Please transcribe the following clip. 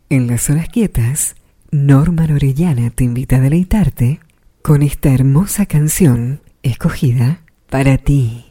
En las horas quietas, Norma Orellana te invita a deleitarte con esta hermosa canción escogida para ti.